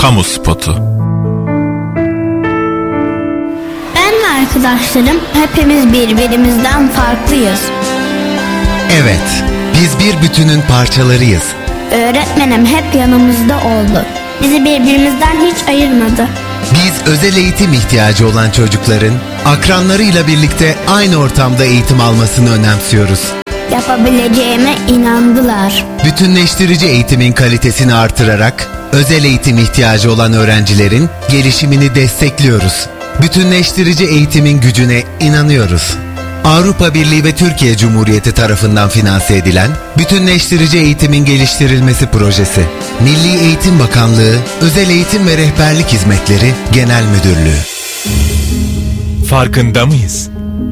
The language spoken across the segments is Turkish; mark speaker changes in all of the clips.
Speaker 1: Kamu spotu.
Speaker 2: Ben ve arkadaşlarım hepimiz birbirimizden farklıyız.
Speaker 3: Evet, biz bir bütünün parçalarıyız.
Speaker 2: Öğretmenim hep yanımızda oldu. Bizi birbirimizden hiç ayırmadı.
Speaker 3: Biz özel eğitim ihtiyacı olan çocukların akranlarıyla birlikte aynı ortamda eğitim almasını önemsiyoruz.
Speaker 2: Yapabileceğime inandılar.
Speaker 3: Bütünleştirici eğitimin kalitesini artırarak özel eğitim ihtiyacı olan öğrencilerin gelişimini destekliyoruz. Bütünleştirici eğitimin gücüne inanıyoruz. Avrupa Birliği ve Türkiye Cumhuriyeti tarafından finanse edilen Bütünleştirici Eğitimin Geliştirilmesi Projesi. Milli Eğitim Bakanlığı, Özel Eğitim ve Rehberlik Hizmetleri Genel Müdürlüğü.
Speaker 4: Farkında mıyız?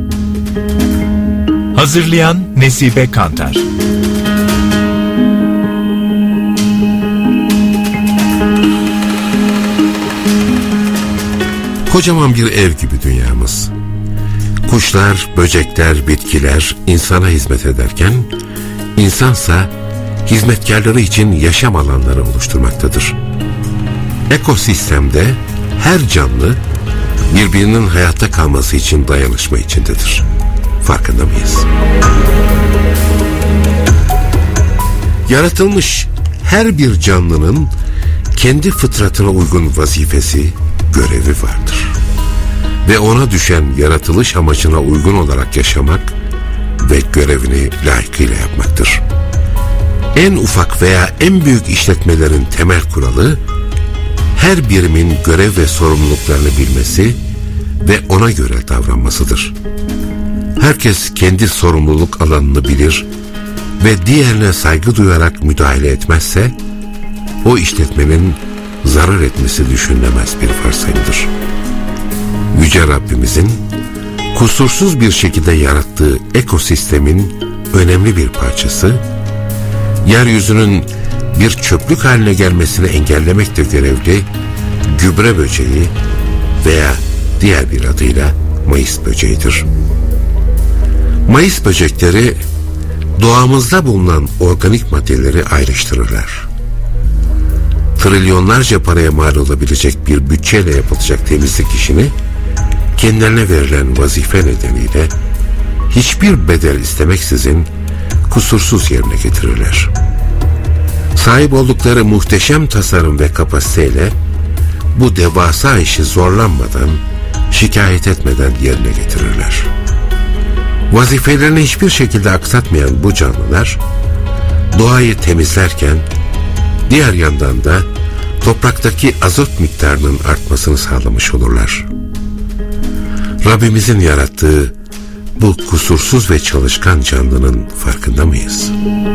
Speaker 4: Hazırlayan Nesibe Kantar.
Speaker 5: Kocaman bir ev gibi dünyamız. Kuşlar, böcekler, bitkiler insana hizmet ederken, insansa hizmetkarları için yaşam alanları oluşturmaktadır. Ekosistemde her canlı birbirinin hayatta kalması için dayanışma içindedir. Farkında mıyız? Yaratılmış her bir canlının kendi fıtratına uygun vazifesi, görevi vardır. Ve ona düşen yaratılış amacına uygun olarak yaşamak ve görevini layıkıyla yapmaktır. En ufak veya en büyük işletmelerin temel kuralı, her birimin görev ve sorumluluklarını bilmesi ve ona göre davranmasıdır. Herkes kendi sorumluluk alanını bilir ve diğerine saygı duyarak müdahale etmezse, o işletmenin zarar etmesi düşünülemez bir varsayımdır. Yüce Rabbimizin kusursuz bir şekilde yarattığı ekosistemin önemli bir parçası, yeryüzünün bir çöplük haline gelmesini engellemekle görevli gübre böceği veya diğer bir adıyla mayıs böceğidir. Mayıs böcekleri doğamızda bulunan organik maddeleri ayrıştırırlar. Trilyonlarca paraya mal olabilecek bir bütçeyle yapılacak temizlik işini kendilerine verilen vazife nedeniyle hiçbir bedel istemeksizin kusursuz yerine getirirler. Sahip oldukları muhteşem tasarım ve kapasiteyle bu devasa işi zorlanmadan, şikayet etmeden yerine getirirler. Vazifelerini hiçbir şekilde aksatmayan bu canlılar doğayı temizlerken diğer yandan da topraktaki azot miktarının artmasını sağlamış olurlar. Rabbimizin yarattığı bu kusursuz ve çalışkan canlının farkında mıyız?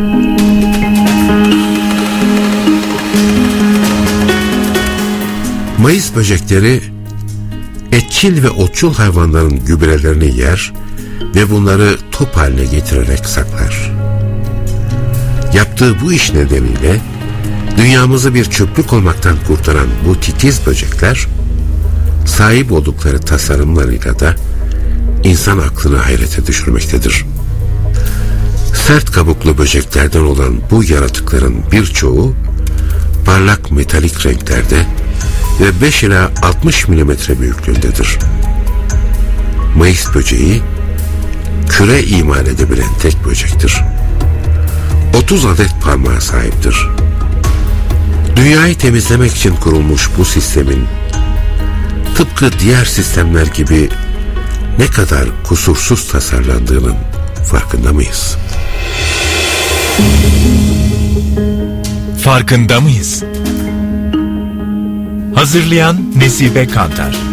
Speaker 5: Mayıs böcekleri etçil ve otçul hayvanların gübrelerini yer ve bunları top haline getirerek saklar. Yaptığı bu iş nedeniyle dünyamızı bir çöplük olmaktan kurtaran bu titiz böcekler, sahip oldukları tasarımlarıyla da insan aklını hayrete düşürmektedir. Sert kabuklu böceklerden olan bu yaratıkların birçoğu parlak metalik renklerde ve 5 ila 60 milimetre büyüklüğündedir. Mayıs böceği küre imal edebilen tek böcektir. 30 adet parmağa sahiptir. Dünyayı temizlemek için kurulmuş bu sistemin tıpkı diğer sistemler gibi ne kadar kusursuz tasarlandığının farkında mıyız?
Speaker 4: Farkında mıyız? Hazırlayan Nesibe Kantar.